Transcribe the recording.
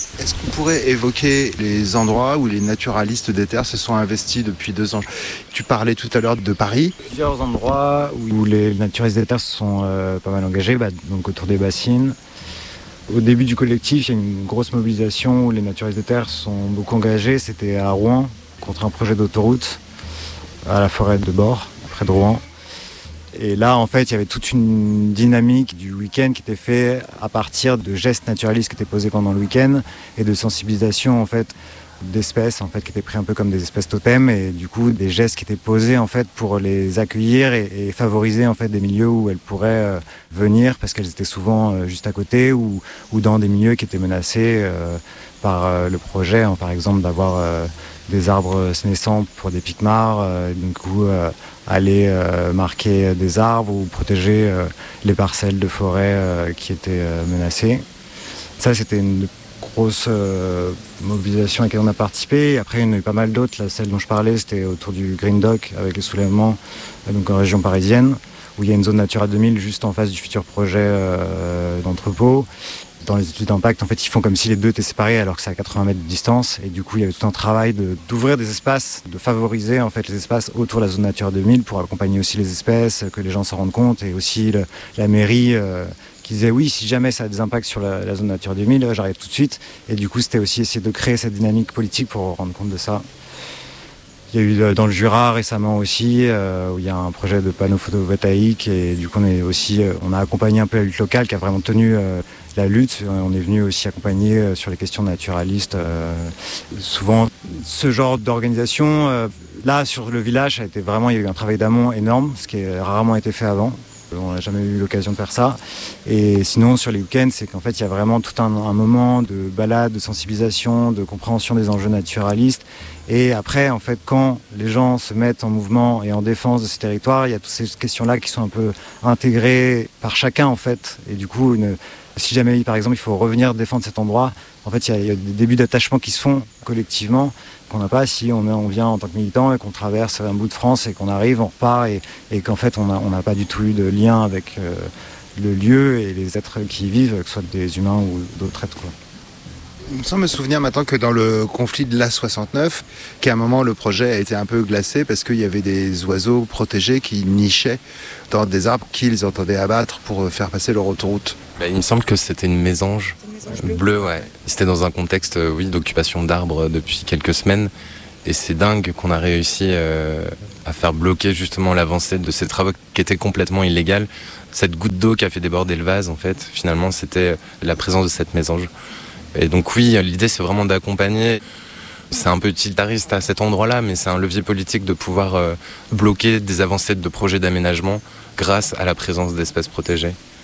Est-ce qu'on pourrait évoquer les endroits où les naturalistes des terres se sont investis depuis 2 ans? Tu parlais tout à l'heure de Paris. Plusieurs endroits où les naturalistes des terres se sont pas mal engagés, donc autour des bassines. Au début du collectif, il y a une grosse mobilisation où les naturalistes des terres sont beaucoup engagés. C'était à Rouen, contre un projet d'autoroute à la forêt de Bord, près de Rouen. Et là, en fait, il y avait toute une dynamique du week-end qui était faite à partir de gestes naturalistes qui étaient posés pendant le week-end et de sensibilisation, en fait, d'espèces, en fait, qui étaient pris un peu comme des espèces totems et du coup, des gestes qui étaient posés, en fait, pour les accueillir et favoriser, en fait, des milieux où elles pourraient venir parce qu'elles étaient souvent juste à côté ou dans des milieux qui étaient menacés par le projet, hein, par exemple, d'avoir des arbres sénescents pour des piquemars, du coup, aller marquer des arbres ou protéger les parcelles de forêt qui étaient menacées. Ça, c'était une grosse mobilisation à laquelle on a participé. Après, il y en a eu pas mal d'autres. Là, celle dont je parlais, c'était autour du Green Dock avec les soulèvements, donc en région parisienne, où il y a une zone Natura 2000 juste en face du futur projet d'entrepôt. Dans les études d'impact, en fait, ils font comme si les deux étaient séparés alors que c'est à 80 mètres de distance. Et du coup, il y avait tout un travail d'ouvrir des espaces, de favoriser en fait les espaces autour de la zone Natura 2000 pour accompagner aussi les espèces, que les gens s'en rendent compte. Et aussi la mairie qui disait oui, si jamais ça a des impacts sur la zone Natura 2000, j'arrive tout de suite. Et du coup, c'était aussi essayer de créer cette dynamique politique pour rendre compte de ça. Il y a eu dans le Jura récemment aussi, où il y a un projet de panneaux photovoltaïques et du coup on a accompagné un peu la lutte locale qui a vraiment tenu la lutte. On est venu aussi accompagner sur les questions naturalistes. Souvent, ce genre d'organisation, là sur le village, il y a eu un travail d'amont énorme, ce qui a rarement été fait avant. On n'a jamais eu l'occasion de faire ça. Et sinon, sur les week-ends, c'est qu'en fait, il y a vraiment tout un moment de balade, de sensibilisation, de compréhension des enjeux naturalistes. Et après, en fait, quand les gens se mettent en mouvement et en défense de ces territoires, il y a toutes ces questions-là qui sont un peu intégrées par chacun, en fait. Et du coup, si jamais, par exemple, il faut revenir défendre cet endroit, en fait, il y a des débuts d'attachement qui se font collectivement, qu'on n'a pas si on vient en tant que militant et qu'on traverse un bout de France et qu'on arrive, on repart et qu'en fait, on n'a pas du tout eu de lien avec le lieu et les êtres qui y vivent, que ce soit des humains ou d'autres êtres, quoi. Il me semble me souvenir maintenant que dans le conflit de l'A69, qu'à un moment le projet a été un peu glacé parce qu'il y avait des oiseaux protégés qui nichaient dans des arbres qu'ils entendaient abattre pour faire passer leur autoroute. Il me semble que c'était une mésange bleue, ouais. C'était dans un contexte d'occupation d'arbres depuis quelques semaines. Et c'est dingue qu'on a réussi à faire bloquer justement l'avancée de ces travaux qui étaient complètement illégaux. Cette goutte d'eau qui a fait déborder le vase, en fait, finalement, c'était la présence de cette mésange. Et donc oui, l'idée c'est vraiment d'accompagner. C'est un peu utilitariste à cet endroit-là, mais c'est un levier politique de pouvoir bloquer des avancées de projets d'aménagement grâce à la présence d'espèces protégées.